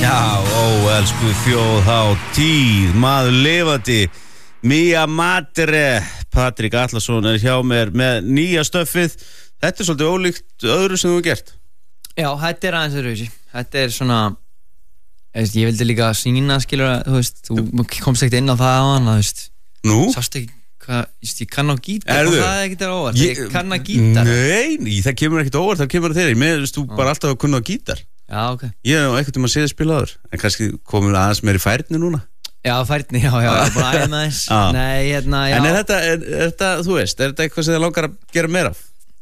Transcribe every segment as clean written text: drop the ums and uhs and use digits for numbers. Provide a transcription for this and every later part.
Já, elsku þjóðhátíð, maður lifandi, Mia Madre, Patrik Atlason hjá mér með nýja stöffið. Þetta svolítið ólíkt öðru sem þú hefur gert. Já, þetta aðeins öðruvísi. Þetta svona, ég vildi líka sýna, skilur, þú komst ekkert inn á það á hana, Nú? Sástu ekki hvað, ég kann á gítar, það er ekkert óvart, ég kann á gítar. Nei, það kemur ekkert óvart, það kemur þér. Mér veist þú bara alltaf að kunna á gítar. Já, ok. Ég hef einhvern séð spila áður, en kannski komum aðeins meir í færni núna. Já, færni, já, ég er búin að æfa með þess. Nei, já. En er þetta, þú veist, er þetta eitthvað sem þið langar að gera meira af?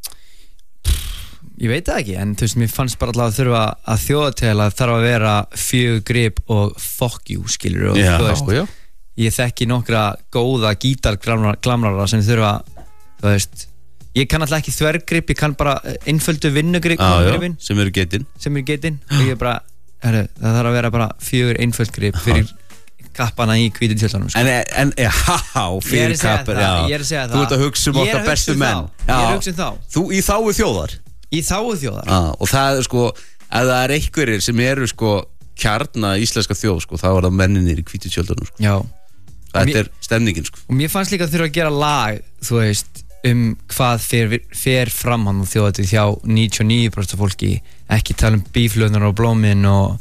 Ég veit það ekki, en þú veist, mér fannst bara alltaf að þurfa að þjóðatíð þarf að vera 4 grip og fuck you, skilur, og þú veist, ég þekki nokkra góða gítarglamrara sem þurfa, þú veist, ég kann alltaf ekki þvergrip, ég kann bara einföldu vinnugripin sem eru getinn og ég bara, það þarf að vera bara 4 einföld grip fyrir kappana í hvítu tjöldunum, sko. En fyrir kappar, ég er að segja það. Þú ert að hugsa okkar bestu menn. Ég er að hugsa þá. Þú í þágu þjóðar. Í þágu þjóðar. Og það sko, ef það einhverjir sem eru sko kjarna íslenska þjóð, sko, þá það menninir í hvítu tjöldunum, sko. Já. Þetta stemningin, sko. Og mér fannst líka að þurfa að gera lag, þú veist, hvað fer fram hann og þjóðatíð hjá 99% fólki, ekki tala bíflöðnar og blómin og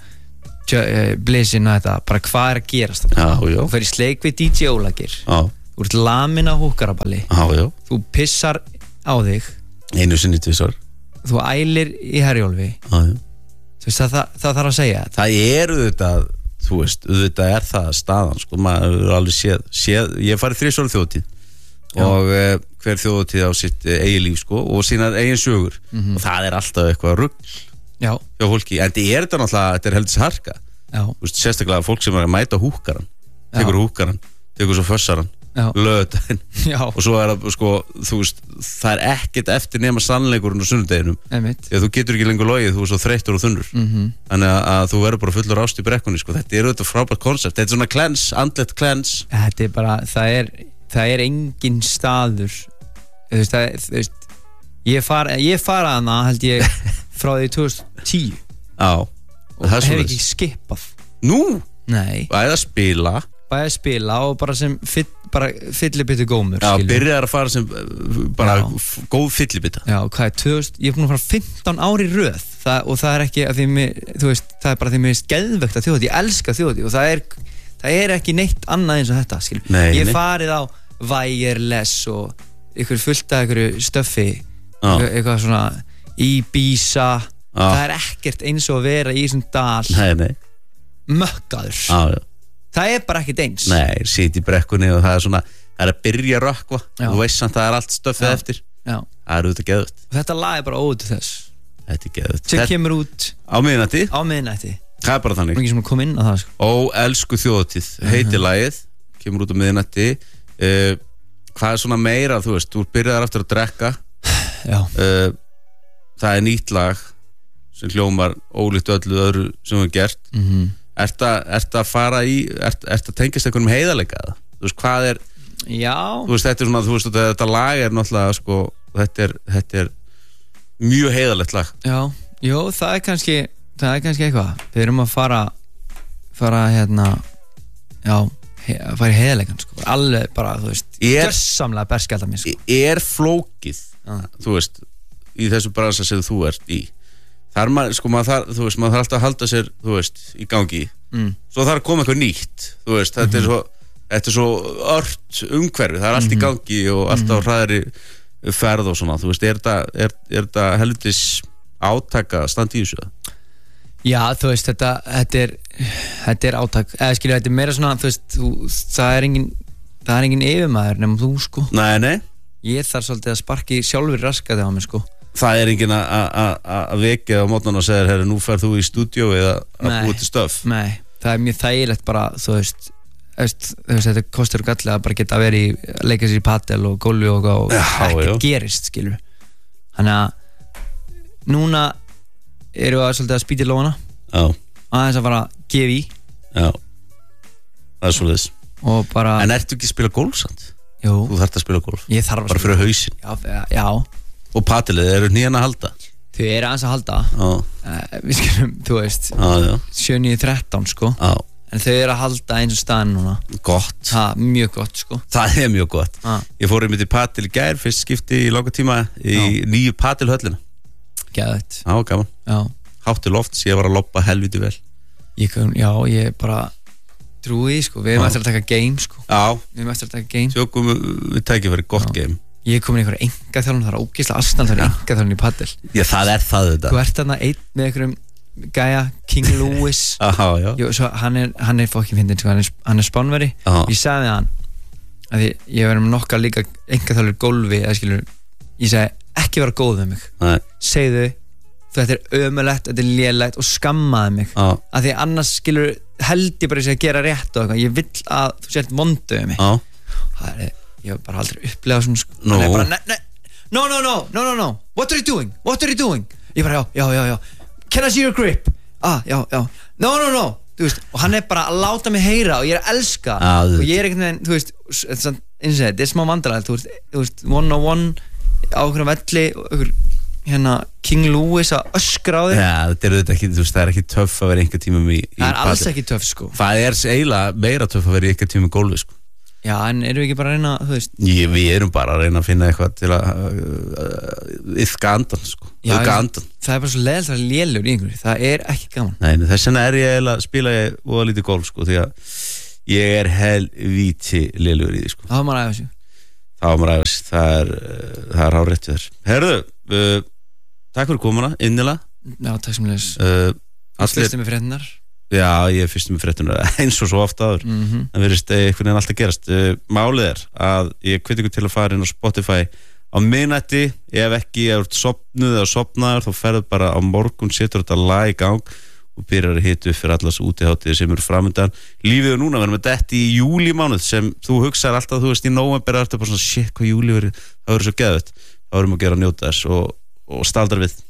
blísin og þetta, bara hvað að gerast þetta. Þú fer í sleik við DJ Ólagir, þú ert lamin á húkaraballi, þú pissar á þig einu sinni tvisvar, þú ælir í Herjólfi, þú veist, það þarf að segja þetta. Það þetta, þú veist, þetta það staðan, sko, maður alveg séð, ég farið 3 þjóðatíð og hver þjóðatíð á sitt eigin líf, sko, og sínar eigin sögur og það alltaf eitthvað rugl hjá fólki, en þetta náttúrulega, þetta heldur harka, þú veist, sérstaklega fólk sem að mæta húkaran, tekur húkaran, tekur svo fössaran, lögudaginn og svo það, sko, þú veist, það ekkert eftir nema sannleikurinn á sunnudeginum, því að þú getur ekki lengur logið, þú er svo þreyttur og þunnur, þannig að þú verður bara fullur ást í brekkunni, sko, þetta þetta frábært koncept, þetta svona cleanse, andlegt cleanse. Þetta bara, það engin staður, þú veist, ég fara hana, held ég, frá því 2010 og hef ekki skipað. Nú? Nei. Bæði að spila og bara sem fyllibittu gómur. Já, byrjaði að fara sem bara góð fyllibita. Já, hvað 2000, ég búin að fara 15 ári í röð og það ekki að því þú veist, það bara því mér er geðvegt að þjóðatíð, ég elska þjóðatíð og það ekki neitt annað eins og þetta, skilur. Ég farið á wireless og ykkur fullt af ykkur stöffi, eitthvað svona Ibiza, það ekkert eins og að vera í þessum dal mökkaður. Það bara ekkert eins. Nei, sit í brekkunni og það svona, það að byrja að rökkva og þú veist samt að það allt stöffið eftir. Það auðvitað geðvægt. Þetta lag bara óður þess. Þetta geðvægt. Sem kemur út á miðnætti. Það bara þannig. Ekki sem að koma inn á það, sko. Ó, elsku þjóðatíð, heitir lagið, kemur út á miðnætti. Hvað svona meira, þú veist, þú byrjaðar aftur að drekka. Það nýtt lag sem hljómar ólíkt öllu öðru sem við gert. Ertu að fara í, ertu að tengjast einhverjum heiðarleika? Þú veist, hvað Já. Þú veist, þetta svona, þú veist, þetta lag náttúrulega, sko, þetta mjög heiðarlegt lag. Já, jú, það kannski eitthvað. Við erum að fara hérna, fara í heiðarleikan, sko. Alveg bara, þú veist, gjörsamlega berskjaldar mér, sko. Flókið, þú veist, í þessu bransa sem þú ert í. Þar maður, sko, þú veist, maður þarf alltaf að halda sér, þú veist, í gangi. Svo þarf að koma eitthvað nýtt, þú veist, þetta er svo ört umhverfi, það allt í gangi og allt á hraðri ferð og svona, þú veist, er þetta helvitis átaka standi í þessu? Já, þú veist, þetta átak, eða skilja, þetta meira svona, þú veist, það er engin yfirmaður nema þú, sko. Nei. Ég þarf svolítið að sparki sjálfur raskati á mig, sko. Það er enginn að vekja á mótnan og segja, herri, nú ferð þú í stúdíó eða að búa til stöf. Nei, það er mjög þægilegt bara, þú veist, þetta kostur galli að bara geta að vera að leika sér í padel og golfi og ekkert gerist, skilur. Þannig að núna erum við svolítið að spýta í lófana, aðeins að fara að gefa í. Já, það er svolítið. En ertu ekki að spila golf samt? Jú. Þú þarft að spila golf? Ég þarf að bara fyrir hausinn? Já. Og padelið, eru nýjan að halda? Þau eru aðeins að halda við skulum, þú veist 7-9-13 sko en þau eru að halda eins og staðin núna gott, mjög gott sko það mjög gott ég fór einmitt í padel í gær, fyrst skipti í langa tíma í nýju padelhöllina geðvægt gaman hátti loft, ég var að loppa helviti vel ég bara trúi sko, við erum eftir að taka game sko við erum eftir að taka game sjókum við tækja verið gott game ég er komin í einhverja engaþjálfun, það er ógeðslega aðstæðan það er engaþjálfun í padel það er það þetta þú ert þarna einn með einhverjum gæja, King Lewis svo hann er fokkin fyndin sko, hann er spánveri ég sagði hann að ég verið með nokkar líka engaþjálfur gólfi ég sagði ekki vera góð með mig segðu þetta er ömulegt, þetta er lélegt og skammaði mig að því annars held ég bara að gera rétt og eitthvað ég vill að þú sért vondu með mig ég hef bara aldrei upplegað svona sko. Hann er bara, no what are you doing ég bara, já can I see your grip já no þú veist, og hann er bara að láta mig heyra og ég er að elska og ég er einhvern veginn, þú veist þetta er smá vandræðilegt, þú veist 1-on-1 á okkur velli okkur King Lewis að öskra á þig þetta er ekki, þú veist, það er ekki töff að vera einhver tíma í það er alls ekki töff sko það er eiginlega meira töff að vera einhver tíma í gólfi sko já, en erum við ekki bara að reyna, þú veist við erum bara að reyna að finna eitthvað til að yfka andan sko það er bara svo leiðilegt að lélur í einhverju það er ekki gaman nei, þess vegna er ég eiginlega að spila og að lítið golf sko því að ég er helvíti lélur í því sko þá er maður að æfa sig það er hárétt við þér herðu, takk fyrir komuna innilega já, takk sem leys fyrstum með fréttinar já, ég er fyrstum með fréttinar eins og svo ofta áður það verðist einhvern veginn alltaf gerast málið er að ég hveti ykkur til að fara inn á Spotify á miðnætti ef ekki, ef þú ert sofnuð eða sofnaður þá ferðu bara á morgun setur þetta lag í gang og byrjar að hita upp fyrir allas útiháttir sem eru framundan lífið er núna, við erum með detti í júlímánuð sem þú hugsaðir alltaf, þú veist í nóvember það er bara svona, shit hvað júlí verið það verður svo geðvægt, þá erum við að gera njóta þess og staldra við